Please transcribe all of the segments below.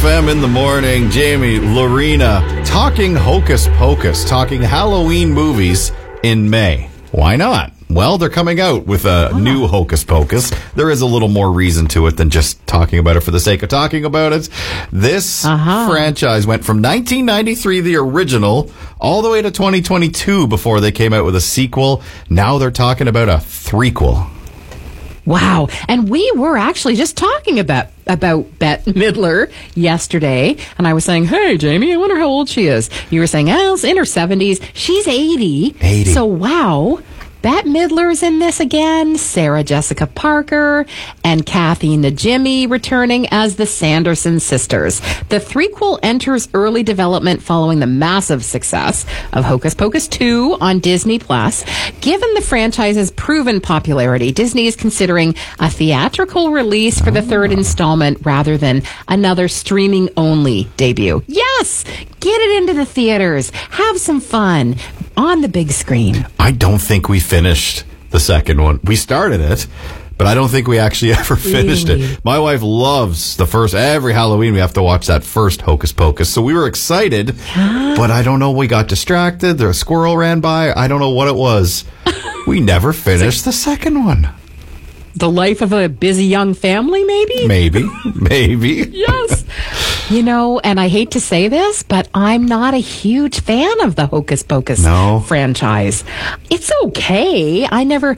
FM in the morning. Jamie, Lorena, talking Hocus Pocus, talking Halloween movies in May. Why not? Well, they're coming out with a new Hocus Pocus. There is a little more reason to it than just talking about it for the sake of talking about it. This franchise went from 1993, the original, all the way to 2022 before they came out with a sequel. Now they're talking about a threequel. Wow. And we were actually just talking about Bette Midler yesterday. And I was saying, hey, Jamie, I wonder how old she is. You were saying, oh, it's in her 70s. She's 80. 80. So, wow. Bette Midler's in this again, Sarah Jessica Parker, and Kathy Najimy returning as the Sanderson sisters. The threequel enters early development following the massive success of Hocus Pocus 2 on Disney+. Given the franchise's proven popularity, Disney is considering a theatrical release for the third installment rather than another streaming-only debut. Yes! Get it into the theaters. Have some fun on the big screen. I don't think we finished the second one. We started it, but I don't think we actually ever finished it. My wife loves the first. Every Halloween we have to watch that first Hocus Pocus. So we were excited, but I don't know. We got distracted. The squirrel ran by. I don't know what it was. We never finished the second one. The life of a busy young family, maybe? Maybe. Yes. You know, and I hate to say this, but I'm not a huge fan of the Hocus Pocus franchise. It's okay.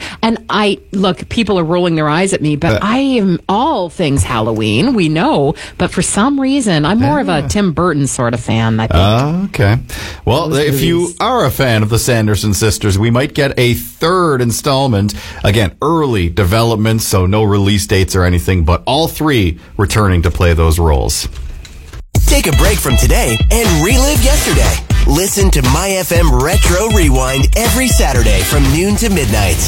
Look, people are rolling their eyes at me, but I am all things Halloween, we know. But for some reason, I'm more of a Tim Burton sort of fan, I think. Okay. Well, if you are a fan of the Sanderson sisters, we might get a third installment. Again, early development. So no release dates or anything, but all three returning to play those roles. Take a break from today and relive yesterday. Listen to My FM Retro Rewind every Saturday from noon to midnight.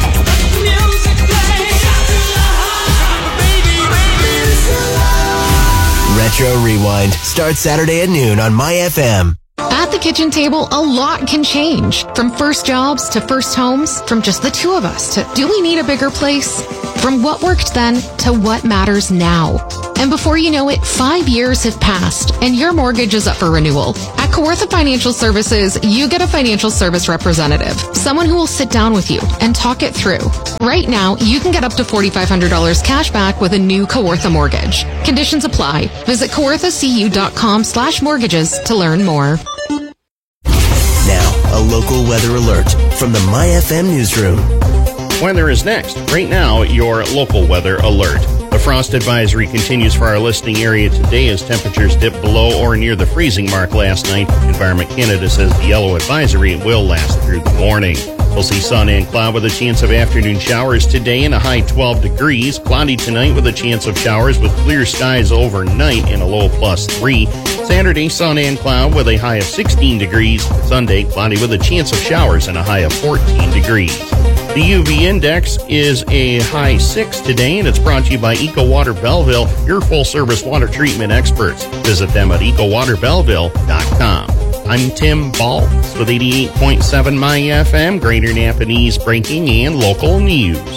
Retro Rewind starts Saturday at noon on My FM. At the kitchen table, a lot can change. From first jobs to first homes, from just the two of us to do we need a bigger place? From what worked then to what matters now. And before you know it, 5 years have passed and your mortgage is up for renewal. At Kawartha Financial Services, you get a financial service representative, someone who will sit down with you and talk it through. Right now, you can get up to $4,500 cash back with a new Kawartha mortgage. Conditions apply. Visit kawarthacu.com/mortgages to learn more. Now, a local weather alert from the My FM newsroom. Weather is next. Right now, your local weather alert. The frost advisory continues for our listening area today as temperatures dipped below or near the freezing mark last night. Environment Canada says the yellow advisory will last through the morning. We'll see sun and cloud with a chance of afternoon showers today and a high 12 degrees. Cloudy tonight with a chance of showers with clear skies overnight and a low +3. Saturday, sun and cloud with a high of 16 degrees. Sunday, cloudy with a chance of showers and a high of 14 degrees. The UV index is a high 6 today, and it's brought to you by EcoWater Belleville, your full-service water treatment experts. Visit them at EcoWaterBelleville.com. I'm Tim Baltz with 88.7 My FM, Greater Napa Breaking and local news.